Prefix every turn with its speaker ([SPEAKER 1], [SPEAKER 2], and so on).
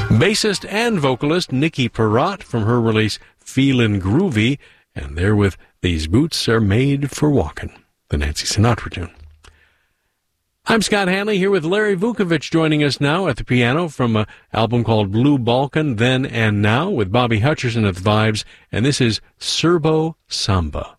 [SPEAKER 1] Bassist and vocalist Nikki Perrott from her release Feelin' Groovy, and they're with These Boots Are Made for Walkin', the Nancy Sinatra tune. I'm Scott Hanley here with Larry Vukovich joining us now at the piano from an album called Blue Balkan, Then and Now, with Bobby Hutcherson at the vibes, and this is Serbo Samba.